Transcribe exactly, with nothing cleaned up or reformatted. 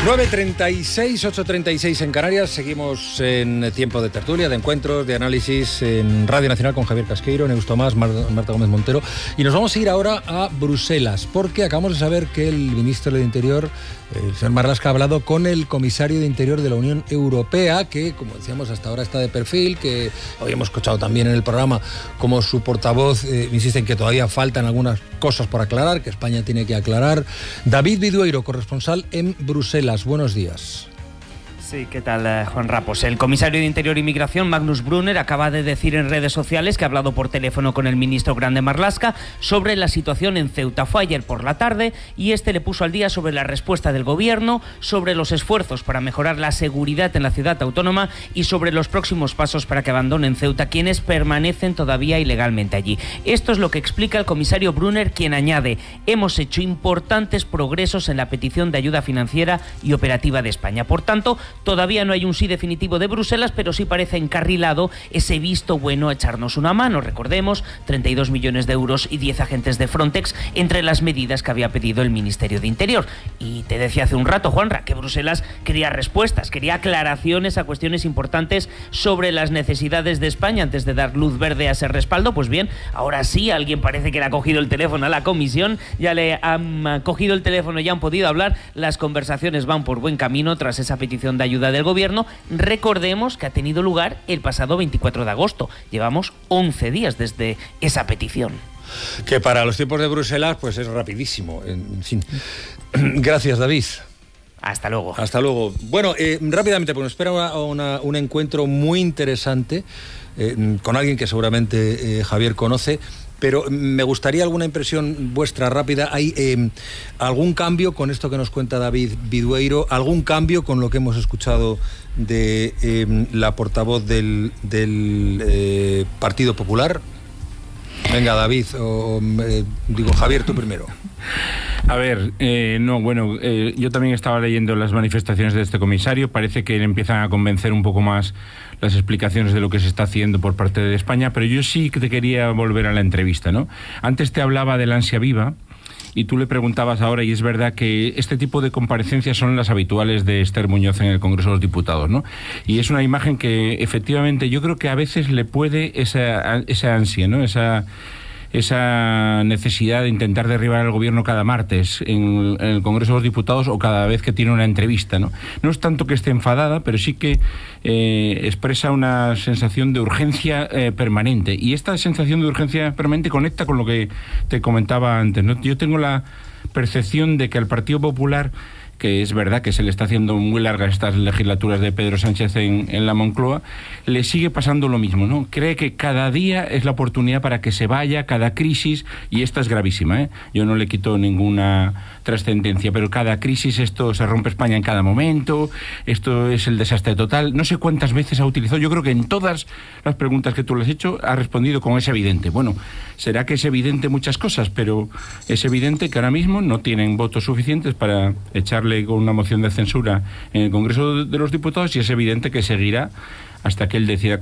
nueve treinta y seis, ocho treinta y seis en Canarias. Seguimos en tiempo de tertulia, de encuentros, de análisis en Radio Nacional con Javier Casqueiro, Neus Tomás, Mar- Marta Gómez Montero. Y nos vamos a ir ahora a Bruselas, porque acabamos de saber que el ministro del Interior, el señor Marlaska, ha hablado con el comisario de Interior de la Unión Europea, que, como decíamos, hasta ahora está de perfil, que hoy hemos escuchado también en el programa como su portavoz eh, insiste en que todavía faltan algunas cosas por aclarar, que España tiene que aclarar. David Bidueiro, corresponsal en Bruselas. Buenos días. Sí, ¿qué tal, Juan Rapos? El comisario de Interior y Migración, Magnus Brunner, acaba de decir en redes sociales que ha hablado por teléfono con el ministro Grande Marlaska sobre la situación en Ceuta. Fue ayer por la tarde y este le puso al día sobre la respuesta del gobierno, sobre los esfuerzos para mejorar la seguridad en la ciudad autónoma y sobre los próximos pasos para que abandonen Ceuta quienes permanecen todavía ilegalmente allí. Esto es lo que explica el comisario Brunner, quien añade: hemos hecho importantes progresos en la petición de ayuda financiera y operativa de España. Por tanto, todavía no hay un sí definitivo de Bruselas, pero sí parece encarrilado ese visto bueno a echarnos una mano. Recordemos, treinta y dos millones de euros y diez agentes de Frontex entre las medidas que había pedido el Ministerio de Interior. Y te decía hace un rato, Juanra, que Bruselas quería respuestas, quería aclaraciones a cuestiones importantes sobre las necesidades de España antes de dar luz verde a ese respaldo. Pues bien, ahora sí, alguien parece que le ha cogido el teléfono a la comisión, ya le han cogido el teléfono y han podido hablar. Las conversaciones van por buen camino tras esa petición de ayuda del gobierno. Recordemos que ha tenido lugar el pasado veinticuatro de agosto. Llevamos once días desde esa petición. Que para los tiempos de Bruselas pues es rapidísimo. En fin. Gracias, David. Hasta luego. Hasta luego. Bueno, eh, rápidamente, pues nos espera una, una, un encuentro muy interesante eh, con alguien que seguramente eh, Javier conoce. Pero me gustaría alguna impresión vuestra rápida. ¿Hay eh, algún cambio con esto que nos cuenta David Bidueiro? ¿Algún cambio con lo que hemos escuchado de eh, la portavoz del, del eh, Partido Popular? Venga, David, o eh, digo, Javier, tú primero. A ver, eh, no, bueno, eh, yo también estaba leyendo las manifestaciones de este comisario. Parece que empiezan a convencer un poco más las explicaciones de lo que se está haciendo por parte de España, pero yo sí que te quería volver a la entrevista, ¿no? Antes te hablaba del ansia viva y tú le preguntabas ahora, y es verdad que este tipo de comparecencias son las habituales de Esther Muñoz en el Congreso de los Diputados, ¿no? Y es una imagen que efectivamente yo creo que a veces le puede esa, esa ansia, ¿no? Esa... esa necesidad de intentar derribar al gobierno cada martes en, en el Congreso de los Diputados o cada vez que tiene una entrevista, ¿no? No es tanto que esté enfadada, pero sí que eh, expresa una sensación de urgencia eh, permanente. Y esta sensación de urgencia permanente conecta con lo que te comentaba antes, ¿no? Yo tengo la percepción de que al Partido Popular, que es verdad que se le está haciendo muy largas estas legislaturas de Pedro Sánchez en, en la Moncloa, le sigue pasando lo mismo, ¿no? Cree que cada día es la oportunidad para que se vaya, cada crisis, y esta es gravísima, ¿eh? Yo no le quito ninguna trascendencia, pero cada crisis, esto se rompe España en cada momento, esto es el desastre total. No sé cuántas veces ha utilizado, yo creo que en todas las preguntas que tú le has hecho ha respondido con es evidente. Bueno, será que es evidente muchas cosas, pero es evidente que ahora mismo no tienen votos suficientes para echarle con una moción de censura en el Congreso de los Diputados y es evidente que seguirá hasta que él decida